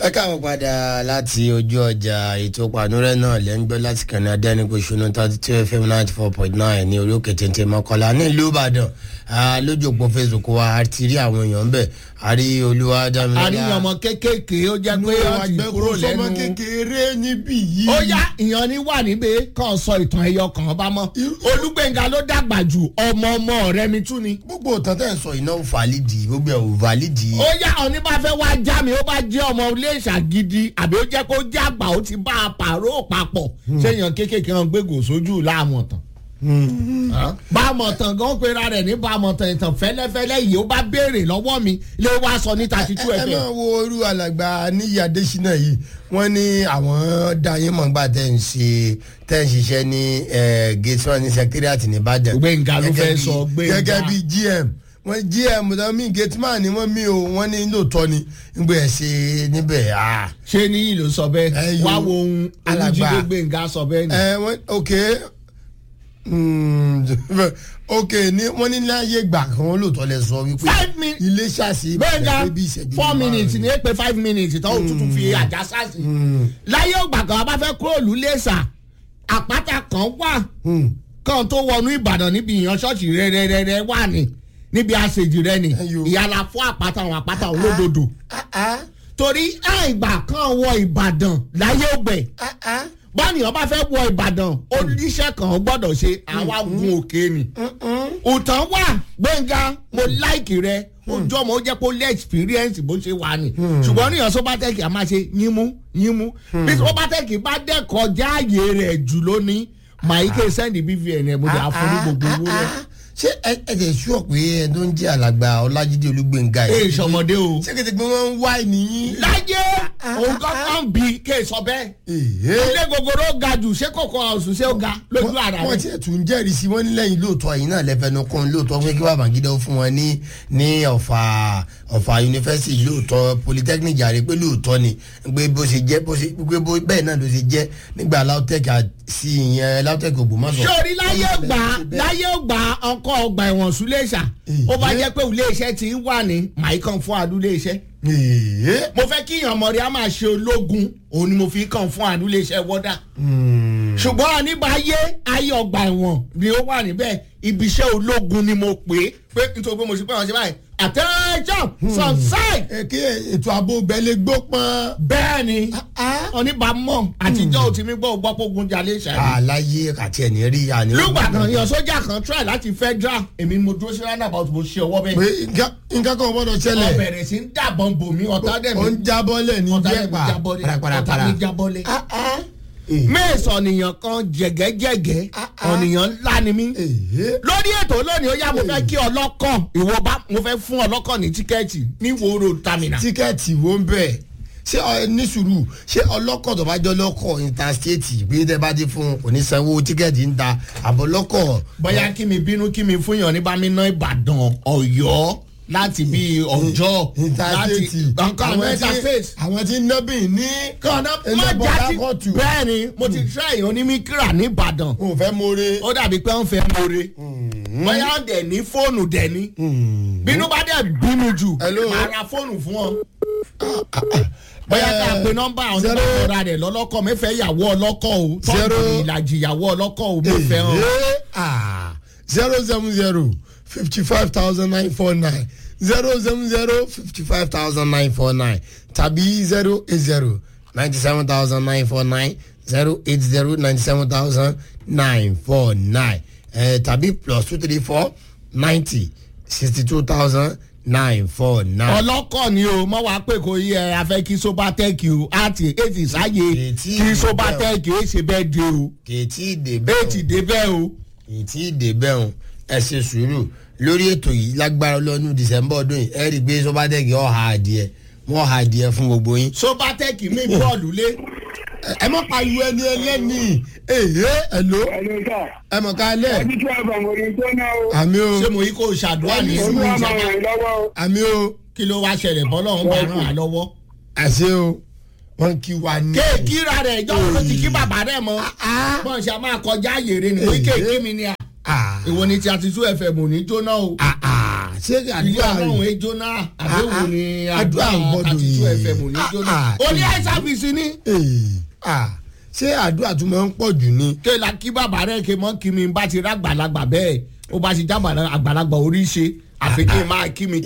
ẹ káwọn padà láti ojú ọjà ètò pànúrẹ́ náà lẹ́ ń gbọ́ láti kàn ní adẹ́nigbòsùnú 32 FM 94.9 ní orí òkè téńté mọ́kànlá ní ìlú ìbàdàn lójú òpó Facebook wa a ti rí àwọn èèyàn bẹ́ẹ̀ a rí olúwa dámilọ́lá. a rí ọmọ kéékèèké ó jẹ́ pé ó ti kúrò lẹ́nu ọmọ kékeré níbí yìí. ó yá ìyàn ní wà níbẹ̀ kàn sọ ìtàn ẹyọ kan bá mọ́ olúgbẹ̀ngà ló dàgbà jù ọmọ rẹ mi tún ni. gbogbo òtàn tẹ́ ẹ̀ sọ iná ò validi gbogbo ẹ̀ ò validi. ó yá òní bá fẹ́ wá já mi ó bá jẹ́ ọmọ iléeṣà gidi àbí ó jẹ́ kó jẹ́ àgbà ó ti bá a pààrọ̀ papọ̀ ṣéyàn kéékèèké hàn gbégò sójú láàmú tán. bámọ̀tàn gan pera rẹ̀ ní bámọ̀tàn ìtàn fẹ́lẹ́fẹ́lẹ́ yìí ó bá béèrè lọ́wọ́ mi lé wá sọ ní 32 FM. ẹ máa wo orú alàgbà níyì adésínà yìí wọ́n ní àwọn dayin mọ̀gbà tẹ̀ ń ṣiṣẹ́ ní gate one ní secretariat ní ìbàdàn. gbẹ̀ngà ló fẹ́ sọ gbẹ̀ngà gẹ́gẹ́ bí GM wọ́n GM tó mí gate man ni wọ́n mí o wọ́n ní lóòótọ́ ni gbé ẹ̀ ṣe níbẹ̀. ṣé níyì ló sọ bẹ́ẹ̀ wá wo ohun Olújídé Gbẹ̀ngà sọ bẹ́ẹ̀ ni. ok ni wọ́n ní láyé gbà kan wọ́n lóòótọ́ lẹ sọ wípé ilé ṣàṣì Gbẹ̀ngà 4 minutes ní èpè 5 minutes tó tuntun fi àjà ṣàṣì. láyé ògbà kan wọ́n bá fẹ́ kúrò lùlẹ́sà àpáta kan wà kan tó wọnú Ìbàdàn níbi ìyan ṣọ́ọ̀ṣì rẹ̀ wà ní níbi àṣejì rẹ̀ ni ìyàlá fún àpáta àwọn àpáta olódodo torí àìgbà kan wọ Ìbàdàn láyé ògbẹ̀ báníyàn bá fẹ́ wọ Ìbàdàn oníṣẹ́ kan gbọ́dọ̀ ṣe àwa gun òkè ni òtàn wà Gbẹ̀ngà mo láìkì rẹ ojú ọmọ ó jẹ́ kó lé experience bó ṣe wà ní ṣùgbọ́n níyàn Sobatech a máa ṣe yínmú bí Sobatech bá dẹ́kọ̀ jáàyè rẹ̀ jù lónìí màáké sẹ́ndì BVN ẹ̀ mo dà fún ní gbogbo owó rẹ̀. ṣé ẹ tẹ̀ sùọ́ pé ẹ tó ń jẹ́ alàgbà Ọlájídé Olúgbéngà yìí. èè sọmọdé o. ṣé kìtì pé wọ́n ń wá ènìyàn. láyé òun kankan bí kéè sọ bẹ́ẹ̀. ilé gogoro ga jù ṣé kòkó ọ̀sùn ṣé ó ga lójú ara rẹ̀. wọ́n ti tún jẹ́rìí sí wọ́n ní lẹ́yìn lóòótọ́ yìí náà lẹ́fẹ̀ẹ́nu kan lóòótọ́ pé kí Babangida ó fún wọn ní Ọ̀fà yunifásitì lóòótọ́ polytechnic jàre pé lóòótọ́ ni pé bó ṣe jẹ́ bẹ́ẹ̀ náà ló ṣe jẹ́ nígbà LAUTECH sí ìyẹn LAUTECH Ògbómọ̀ṣọ́. sórí láyé ògbà ọkọ̀ ọgbà ẹ̀wọ̀n Súlẹ̀ṣà ó bá jẹ́ pé iléeṣẹ́ ti wà ní màíkàn fún adúléeṣẹ́. mo fẹ́ kí ìyàn mọ̀rí a máa ṣe ológun òun ni mo fi kàn fún adúléeṣẹ́ wọ́dà. ṣùgbọ́n nígbà ayé ọgbà ẹ̀wọ̀n ni ó wà níbẹ̀ ibiṣẹ́ ológun ni mo pè é nítorí pé mo ṣe pé wọ́n ṣe báyìí attention sunside. kí ètò ààbò bẹ́lẹ̀ gbó pọ́n. bẹ́ẹ̀ ni oníbàámọ̀ àtijọ́ ò ti mí gbọ́ gbọ́pọ̀gun jalè ṣáà. àlàyé àti ẹni rí àní. lùgbà kan ìyàn sójà kan try láti federal èmi mo dúró sí roundabout mo ṣe ọwọ́ bẹ́ẹ̀. pé nǹkan kan gbọ́dọ̀ ṣẹlẹ̀. ọbẹ̀rẹ̀ sí ń dàbọ̀n bò mí ọ̀tá dẹ̀ mi. ó ń jábọ́lẹ̀ ní jẹ́pà ọ̀tá mi jábọ́lẹ̀. mẹ́ẹ̀sán ọ̀nìyàn kan jẹ̀gẹ́jẹ̀gẹ́ ọ̀nìyàn ńlá ni mí. lórí ètò lónìí ó yá mo fẹ́ kí ọlọ́kàn mo fẹ́ fún ọlọ́kàn ní tíkẹ́ẹ̀tì ní Ìwó road terminal. tíkẹ́ẹ̀tì wo ń bẹ̀ ṣé ní sùúrù ṣé ọlọ́kọ̀ tó bá jẹ́ ọlọ́kọ̀ interstate bí tẹ́ bá dé fún kò ní sanwó tíkẹ́ẹ̀tì ń ta àbọ̀ lọ́kọ̀. bóyá kí mi bínú kí mi fún yàn ní bá mi ná Ìbàdàn Ọ̀yọ́ láti bí ọjọ́ láti àwọn tí ń nọ́bì ní ẹlẹ́bọ̀dákọ̀tù. bẹ́ẹ̀ ni mo ti try èèyàn ní Míkírà ní Ìbàdàn. o fẹ́ more. ó dàbí pé wọ́n fẹ́ more. bóyá dẹ̀ ní fóònù dẹ̀ ní. bínú bá dẹ̀ bínú jù máa ra fóònù fún ọ. bóyá ká pe nọ́mbà àwọn onímọ̀ ọ̀rọ̀ rẹ̀ lọ́lọ́kọ̀ mẹ́fẹ̀ẹ́ ìyàwó ọlọ́kọ̀ o tọ́jú ìlàjì ìyàwó ọlọ́kọ̀ o mẹ́fẹ̀ẹ́ hàn. 070 55,949 070 55,949 tàbí 080 97,949 080 97,949 tàbí +234 90 62,949. ọlọ́kọ̀ ni o mọ̀ wá pé kò yẹ afẹ́ kí Sobatech o àti èsì sáyé kí Sobatech ó ṣe bẹ́ẹ̀ dé o. kèétí dé bẹ́ẹ̀ o. kèétí dé bẹ́ẹ̀ o ẹ ṣe sùúrù lórí ètò yìí lágbára lọ́nù December ọdún yìí ẹ rí i pé Sobatech wọ́n ha adìẹ fún gbogbo yín. Sobatech mi bọ́ọ̀lù lé. ẹ mọ̀ pariwo ẹni ẹlẹ́ni ẹ̀ló ẹ mọ̀ ká lẹ̀. àmì o. ṣé mo yí kó ṣàdúrà ní ìlú ìjọba. àmì o. kí ló wá ṣẹlẹ̀ bọ́lọ̀ ń bá ràn án lọ́wọ́. àṣẹ o wọ́n kí wa ní. kéèkì ra rẹ̀ ìjọba ló ti kí bàbá rẹ̀ mọ́. bọ́n ṣe máa kọjá yèrè ni wọ́n kéèkì mi ni à. ìwọ ni ti àti 2 FM ò ní jóná o. ṣé ilé àdúrà ọlọ́run ejó náà àbẹ̀wò ni àdúrà gbọ́dọ̀ àti yìí 2FM ní ejó náà ó ní ẹ̀ sáfìsì ni. ṣé àdúrà tún máa ń pọ̀ jù ni. kéèlà kí bàbá rẹ̀ kí mọ́ kí mi bá ti rá àgbàlagbà bẹ́ẹ̀ ó bá ti jábà àgbàlagbà orí ṣe àfi kí n máa kí mi.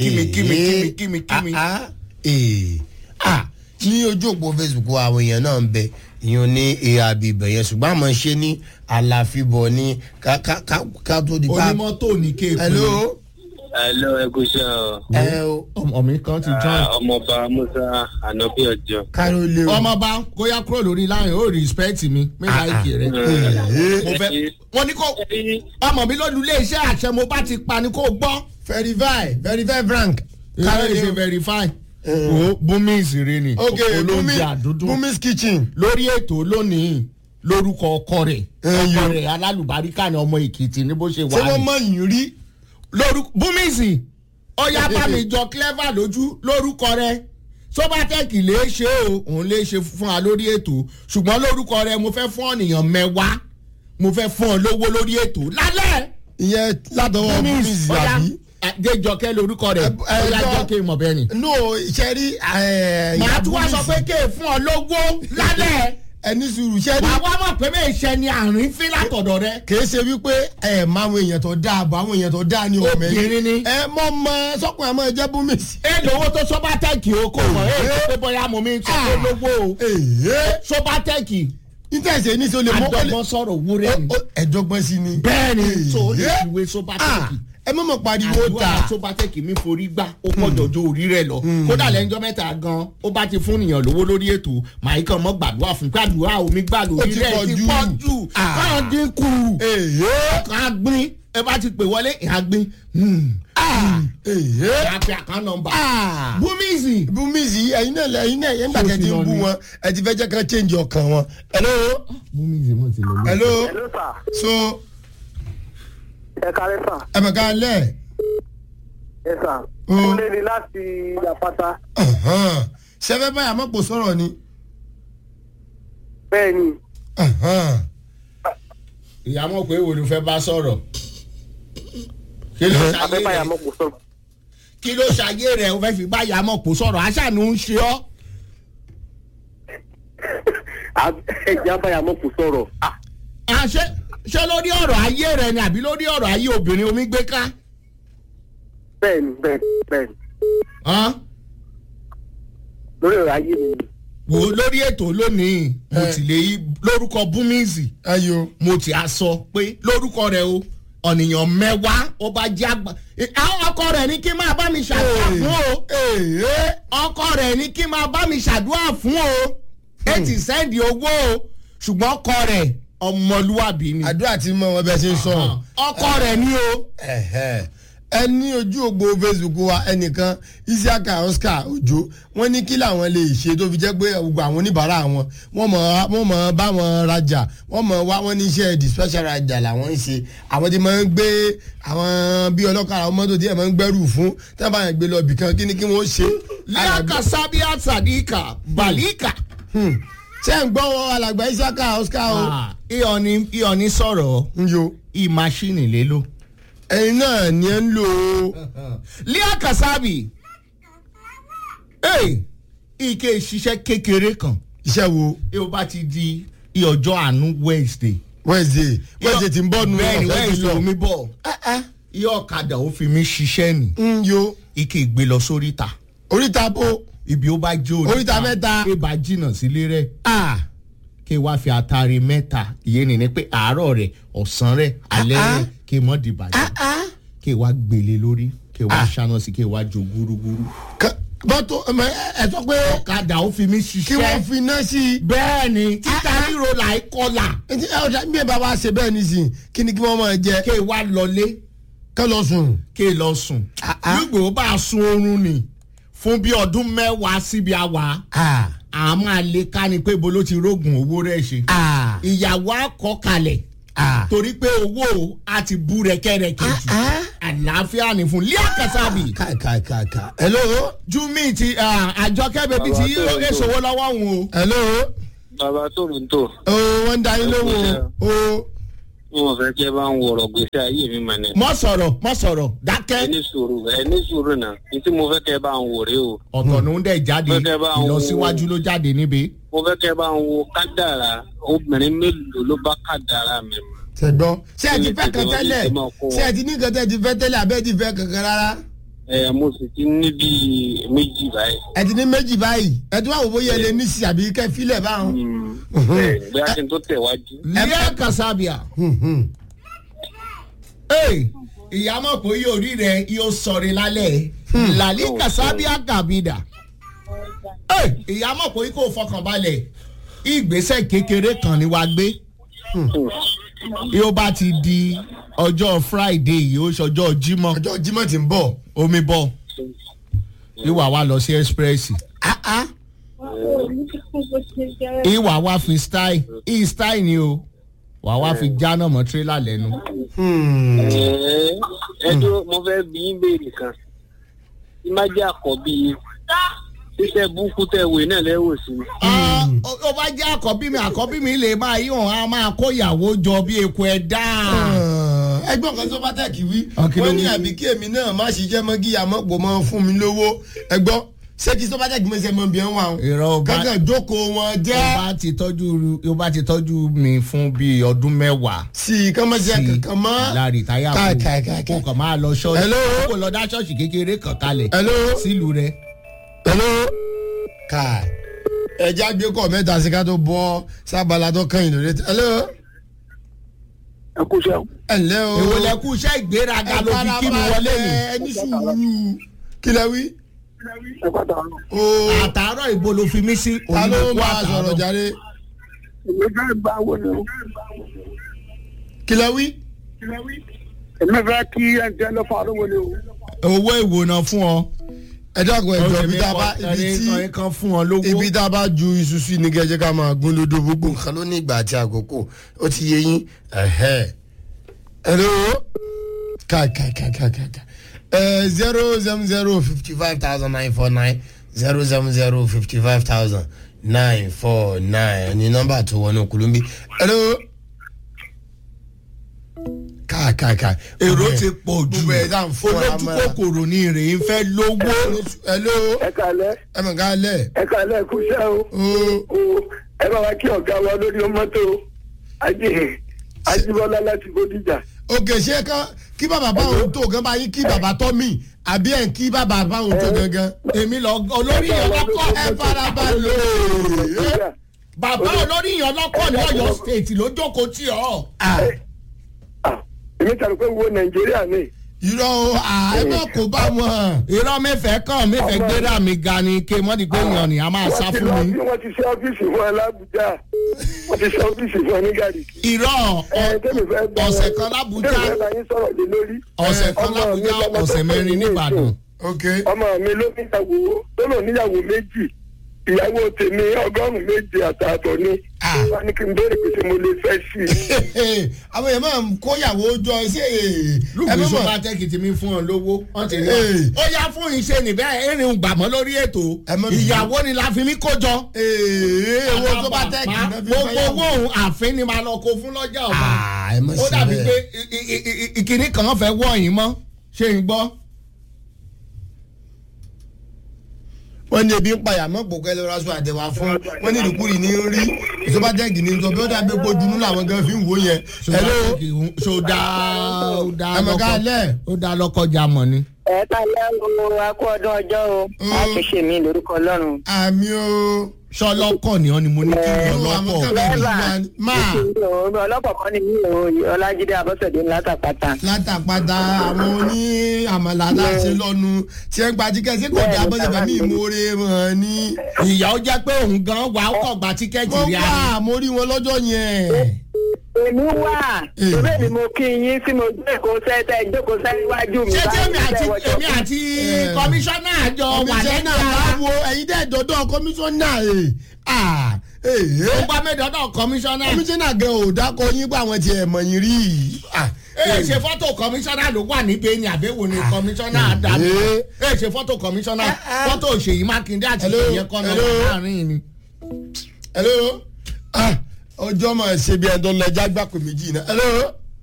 ní ojú òpó Facebook àwọn èèyàn náà ń bẹ ìyẹn ní ìhà àbíbẹ̀ yẹn ṣùgbọ́n àmọ́ ṣe ní àlàfíbọ̀ ní ká tó di pa. onímọ́tò ní kéèpù. hello. ẹ kú iṣẹ́ o. ọmọ mi kan ti join. ọmọọba Musa Ànàbí Ọjọ́. káró lé o. ọmọọba kóyá kúrò lórí láyìn ó respect mi mẹ́ta ìkì rẹ̀. mo fẹ́ wọ́n ní kó ọmọ mi ló lu iléeṣẹ́ àṣẹ mo bá ti pa ni kó gbọ́. verify frank. káró lè ṣe verify. o Bumi's rẹ ni. ok Bumi's kitchen. lórí ètò lónìí lórúkọ ọkọ rẹ̀ alálùbáríkà ni ọmọ Èkìtì ní bó ṣe wà ní. ṣé wọ́n mọ̀ yín rí. lórúkọ Bumi's ọyá bá mi jọ clever lójú lórúkọ rẹ̀ Sobatech lè ṣe o òun lè ṣe fún wa lórí ètò ṣùgbọ́n lórúkọ rẹ̀ mo fẹ́ fún ọ̀nìyàn 10 mo fẹ́ fún ọ lówó lórí ètò lálẹ́. ìyẹn látọwọ́ Bumi's àbí. Déjọkẹ́ lórúkọ rẹ̀ ọyá jọkẹ́ mọ̀ bẹ́ẹ̀ ni. no iṣẹ́ rí. màá tún wá sọ pé kéè fún ọ lówó lálẹ́. ẹni sùúrù iṣẹ́ rí. wàá wá mọ̀ pé bẹ́ẹ̀ ṣe ni àrùn fi látọ̀dọ̀ rẹ. kì í ṣe wípé máa àwọn èèyàn tó dáa bọ̀ àwọn èèyàn tó dáa ní ọmọ yìí. obìnrin ni. mọ sọkùnrin àmọ́ ẹjẹ́ Bumi's. lówó tó Sobatech o kò mọ̀ pé bóyá mo mi ń sọ pé lówó o. Sobatech nítẹ̀sẹ̀ ní sọ lè mọ́. àdọ́gbọ́n sọ̀rọ̀ wúrẹ́ ni. ẹ̀dọ́gbọ́n sí ni. bẹ́ẹ̀ni tó lè ìwé Sobatech. ẹ mọ̀ mọ̀ pariwo ta. àdúrà Sobatech mi forí gbá ó pọ̀ jọjọ orí rẹ̀ lọ. kódà lẹ́jọ́ mẹ́ta gan ó bá ti fún èèyàn lówó lórí ètò màá kàn mọ́ gbàdúrà fún gbàdúrà omi gbàdúrà orí rẹ̀ ti pọ̀ jù. káwọn dínkù. kàn gbin ẹ bá ti pè wọlé ìhà gbin. àpè àkàn nọ́mbà. Bumi's ẹ̀yin náà yẹn gbàgbé ti ń bú wọn ẹ ti fẹ́ jẹ́ kán change ọkàn wọn. hello. Bumi's mo ti lọ. hello. hello sir. so. ẹ kálẹ́ sà. ẹ bẹ̀ ká lẹ̀. ẹ sà. ó lé ní láti àpáta. sẹ́fẹ́ báyà mọ̀ pò sọ̀rọ̀ ni. bẹ́ẹ̀ ni. ìyá mọ̀ pé wo ló fẹ́ bá sọ̀rọ̀. kí ló ṣayé rẹ̀ o fẹ́ fi bá ìyá mọ̀ pò sọ̀rọ̀ aṣáàánú ń ṣe ọ́. ẹ̀jẹ̀ abáyàmọ̀ kò sọ̀rọ̀. ṣé lórí ọ̀rọ̀ ayé rẹ ni àbí lórí ọ̀rọ̀ ayé obìnrin omi gbé ká. bẹ́ẹ̀ni. lórí ọ̀rọ̀ ayé mi. wò lórí ètò lónìí mo ti lè yí lórúkọ Bumi's. ayo. mo ti a sọ pé lórúkọ rẹ o ọ̀nìyàn 10 ó bá jẹ́ àgbà. àwọn ọkọ rẹ̀ ní kí máa bá mi ṣàdúrà fún o. ọkọ rẹ̀ ní kí máa bá mi ṣàdúrà fún o. ẹ ti sẹ́ndì owó o ṣùgbọ́n ọkọ rẹ̀ ọmọlúwàbí ni. àdúrà tí mo wọn bẹ ṣe ń sọ. ọkọ rẹ̀ ni o. ẹ ní ojú ògbó Facebook wa ẹnìkan Isiaka Oscar Ojo wọ́n ní kí làwọn lè ṣe tó fi jẹ́ pé gbogbo àwọn oníbàárà wọn wọ́n mọ̀ bá wọn rajà wọ́n mọ̀ wá wọn ní iṣẹ́ dispatcher rajà làwọn ń ṣe àwọn tí máa ń gbé àwọn bí ọlọ́kadà mọ́tò tí ẹ̀ máa ń gbẹ́rù fún tí wọ́n bá yẹn gbé lọ bìkan kí ni kí wọ́n ṣe. Líàkà Sábíà Sàdíkà Bàlíkà. ṣé ń gbọ́ alàgbà Isiaka Oscar o. ìyọ̀ni sọ̀rọ̀ ìmáṣínì lélo. ẹ̀yin náà ni ẹ ń lò ó. Líàkà Sábì ike ìṣiṣẹ́ kékeré kan. iṣẹ́ wo. ó bá ti di ọjọ́ àánú Wednesday ti ń bọ̀ nù. bẹ́ẹ̀ni Wednesday omi bọ̀ iye ọ̀kadà ó fi mí ṣiṣẹ́ ni. ike ìgbé lọ sóríta. oríta bó. ibi ó bá jó oríta mẹ́ta. ké bá jìnnà sílé rẹ̀. ké wá fi àtàrí mẹ́ta ìyẹn ni pé àárọ̀ rẹ̀ ọ̀sán rẹ̀ alẹ́ rẹ̀ ké mọ́ di bàjẹ́. ké wá gbélé lórí ké wá ṣáná sí ké wá jó gúrúgúrú. bọ́tò ẹ sọ pé. ọ̀kadà ó fi mí ṣiṣẹ́. kí wọ́n fi iná sí i. bẹ́ẹ̀ni títa ríro là í kọlà. bí ẹ bá wá ṣe bẹ́ẹ̀ nísìnyí kí ni kí wọ́n máa jẹ. ké wá lọlé. ké lọ sùn. ké lọ sùn. yúgbò bá sun oorun ni fún bí ọdún 10 síbi àwa. a máa lè ká ni pé bolo ti rógùn owó rẹ̀ ṣe. ìyàwó àkọkalẹ̀. torí pé owó a ti bú rẹ̀kẹ̀rẹ̀kẹ̀ jù. àlàáfíà ni fún Líàkà Sábì. kàkàkàkà. hello. Júmi ti Àjọkẹ́ bèbí ti yí èsòwò lọ́wọ́ òun o. hello. bàbá Toronto. wọ́n ń da yín lóhùn o. wọn fẹ́ kí ẹ bá ń wọ̀rọ̀ gbèsè ayé mi mà ní. mọ sọ̀rọ̀ dákẹ́. ẹni sùúrù náà ní tí mo fẹ́ kẹ́ ẹ bá ń wò rè o. ọ̀tọ̀ ló ń dẹ̀ jáde ìlọsíwájú ló jáde níbi. mo fẹ́ kẹ́ ẹ bá ń wo kádàrá obìnrin mélòó ló bá kádàrá mi. ṣẹgbọn ṣé ẹ ti fẹ́ kan tẹ́lẹ̀ ṣé ẹ ti ní kan tẹ́ ti fẹ́ tẹ́lẹ̀ àbẹ́ ti fẹ́ kankan rárá. mo sì ti ní bíi méjì báyìí. ẹ ti ní méjì báyìí ẹ tún wà wò bóyá ẹ lè ní sí àbí kẹ́ filẹ̀ báwọn. bóyá kí n tó tẹ̀wájú. Lia Kasabia. ìyá mọ̀ pé yóò rí rẹ̀ yóò sọ̀rọ̀ lálẹ́ Lia Kasabia Gabida. ìyá mọ̀ pé kò fọkàn balẹ̀ ìgbésẹ̀ kékeré kan ni wàá gbé. yóò bá ti di ọjọ́ Friday yìí ó ṣọjọ́ Jímọ̀. ọjọ́ Jímọ̀ ti ń bọ̀. omi bọ̀ ìwà wa lọ sí express. ìwà wa fi style ni o wà wá fi jáná mọ́ tírélà lẹ́nu. ẹjọ́ mo fẹ́ bí ń béèrè kan tí má jẹ́ àkọ́bí ṣíṣẹ́ búkú tẹ̀wé náà lẹ́wọ̀ sí. ó bá jẹ́ àkọ́bí mi lè máa yíwọ̀n á máa kó ìyàwó jọ bí eku ẹ̀dá. ẹgbọ́n kan tó bá tẹ̀ kí wí wọ́n ní àbí kí èmi náà má ṣiṣẹ́ mọ́ kí ìyàmọ́ pò mọ́ fún mi lówó ẹgbọ́n ṣé kí tó bá tẹ̀ kí mo ṣe mọ́ bí ẹ̀ ń wà o. ìrọ̀ kankan jókòó wọn jẹ́. yóò bá ti tọ́jú mi fún bíi ọdún mẹ́wàá. sí i kán mọ́ jẹ́ kankan mọ́. láàrin táyà kó kàn máa lọ ṣọ́ọ̀ṣì kó lọ dá ṣọ́ọ̀ṣì kékeré kan kalẹ̀ sílùú rẹ̀. ká ẹja gbé kọ mẹ́ta sí ká tó bọ́ sábàlá tó kàn yín lórí. ẹ kú iṣẹ́ o. ẹ ǹlẹ́ o. èwo lẹ kú iṣẹ́ ìgbéraga ló fi kí mi wọlé mi. ẹni sùúrù kí lẹ wí. ẹ pàtàkì. àtàárọ̀ ìbò ló fi mí sí. ta ló máa sọ̀rọ̀ jáde. èmi fẹ́ gba owó ni o. kí lẹ wí. èmi fẹ́ kí ẹnjẹ lọ fún àlówó ni o. owó ìwòran fún ọ. ẹ dákun ẹjọ ibi tá a bá ibi tá a bá ju iṣu sí ni gẹ́gẹ́ ká máa gún lódò gbogbo nǹkan ló ní ìgbà àti àkókò ó ti yé yín hello ká 070550949 070550949 ní nọ́mbà tó wọnú kulumbi hello ká èrò ti pọ̀ jù olójú kòkòrò ní ìrè ń fẹ́ lówó. ẹ kálẹ́. ẹ mọ̀ kálẹ̀. ẹ kálẹ̀ kúṣẹ́ o. ẹ bá wa kí ọ̀gá wa lórí mọ́tò Ajíbọ́lá láti Bódìjà. òkè ṣé kí bàbá báwọn tó gan bá yín kí bàbá tọ́ mi àbí ẹ̀ ń kí bàbá báwọn tó gangan. èmi lọ olórí yẹn lọ́kọ̀ ẹ farabalẹ̀. bàbá olórí yẹn lọ́kọ̀ ní Ọ̀yọ́ state ló jókòó tì ọ́. èmi tàbí pé wo Nàìjíríà ni. irọ́ ẹ má kó bá wọn. irọ́ mẹ́fẹ̀ẹ́ gbéra mi ga ni ké mọ́dí pé yàn ni a máa sá fún mi. wọ́n ti ṣe ọ́fíìsì fún ẹ l'Ábùjá wọ́n ti ṣe ọ́fíìsì fún ẹ ní Gàdí. irọ́ ọ̀sẹ̀ kan l'Ábùjá ọ̀sẹ̀ mẹ́rin n'Íbàdàn. ọmọ mi ló níyàwó méjì ìyàwó tèmi 100 àtààbọ̀ ni wọ́n ní kí n béèrè pé mo lè fẹ́ sí i. àwọn èèyàn máa ń kóyàwó jọ ṣé lùgbìsọ bá tẹ́kì tí mi fún ọ lówó wọ́n ti rí ọ. ó yá fún iṣẹ́ níbẹ̀ erin gbàmọ́ lórí ètò ìyàwó ni la fi mí kó jọ. owó tó bá tẹ́kì náà fi fẹ́ yàwó. gbogbo owó òun àfin ni màá lọ kó fún lọ́jà ọba. ó dàbí pé ìkíní kan fẹ́ wọ̀nyí mọ́ ṣé ń gbọ́. wọ́n ní ebi ń payà mọ́ pòkẹ́ lọ́ra aṣọ àtẹ̀wá fún wọ́n ní ìlúkúrì ní rí ìsọpátẹ́kì ní sọ bí ó dàbí gbójúnú làwọn gan fi ń wò yẹn. ó dá lọ́kọjá mọ̀ ni. ẹ ká lẹ́nu akó ọdún ọjọ́ o láti ṣe mí lórúkọ Ọlọ́run. àmì o. sọlọ́kọ̀ ni wọ́n ni mo ní kí ni ọlọ́kọ̀. ọlọ́kọ̀ kan ni mí o Ọlájídé Abọ́sẹ̀dé látàpátá. látàpátá àwọn oní àmàlà aláṣẹ lọ́nu tí ẹ ń gba tíkẹ́ẹ̀tì kò dé Abọ́sẹ̀dé mi ìmoore mọ̀ ní. ìyá ó jẹ́ pé òun gan wà ó kọ̀ gba tíkẹ́ẹ̀tì rí àná. mo rí wọn lọ́jọ́ yẹn. èmi wà ìwé mi mo kí yín tí mo jókòó iwájú mi. ṣé èmi àti kọmíṣánná àjọ wà lẹ́nu ara. ẹ̀yin dẹ́ dọ́dọ̀ kọmíṣánná ó gbá mẹ́dọ̀ọ́dọ̀ kọmíṣánná. kọmíṣánná gan ò dákọ̀ yín bá àwọn tiẹ̀ mọ̀ yín rí. ṣe fọ́tò kọmíṣánná ló wà níbẹ̀ ni àbẹ̀wò ni kọmíṣánná àdàbí. ṣe fọ́tò kọmíṣánná fọ́tò Ṣèyí Mákindé àti Ṣèyí Kọ́nà láàrin ni. ọjọ́ máa ṣe bí ẹ̀dọ́ lẹ́jà gbàpè méjì náà.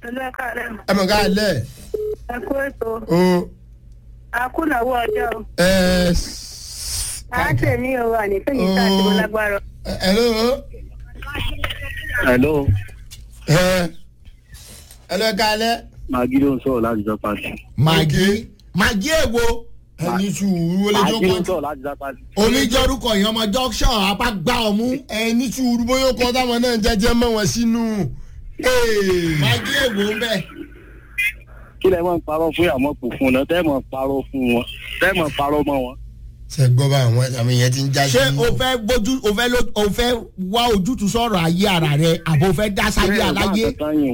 ẹ mọ̀ ká lẹ̀. ẹ kú ètò o. àkúnàwó ọjọ́ o. ẹ. àátẹ̀ ní o wà ní fẹ́yìntì àti bọ́lágbára. hello. hello. hello ká lẹ̀. magi ló ń sọ̀rọ̀ láti jápàtì. magi èwo. ẹni sùúrù wọlé magi ló ń jókòó. sọ̀rọ̀ láti jápàtì. oníjọ́rúkọ yẹn ọmọ junction apá gbá ọmú. ẹni sùúrù bóyá ọkọ táwọn náà jẹjẹ mọ́ wọn sínú. magi èwo ń bẹ̀. kí lẹ máa ń parọ́ fún àmọ́ kò fún un náà tẹ́ mọ̀ parọ́ fún wọn tẹ́ mọ̀ parọ́ mọ́ wọn. ṣe gbọ́ bá àwọn èèyàn ti ń já sí. ṣé o fẹ́ wá ojútùú sọ̀rọ̀ ayé ara rẹ àbò fẹ́ dá sáyé aláyé.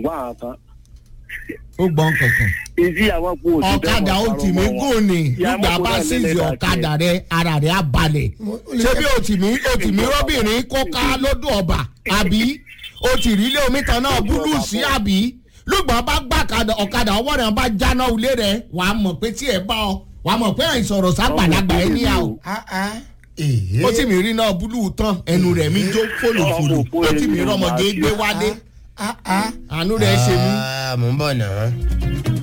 ó gbọ́n kankan. ìdí àwọn kò sí ọ̀kadà ó tì mí gùn ni nígbà bá sísì ọ̀kadà rẹ ara rẹ á balẹ̀. ṣé bí o tì mí rọ́bìnrin kó ká lódò ọba àbí o tì rí ilé omi kan náà búlù sí àbí lùgbọ́n bá gbà ọ̀kadà ọwọ́ rẹ̀ bá jáná ilé rẹ̀ wà á mọ̀ pé tí ẹ bá ọ wà á mọ̀ pé àìsọ̀rọ̀ ságbàlagbà ẹ níyà o. ó tì mí rí náà búlù tán ẹnu rẹ̀ mi jó fòlòfòlò ó tì mí rọmọdé gbé wálé àánú rẹ̀ ṣe mí. mo ń bọ̀ náà.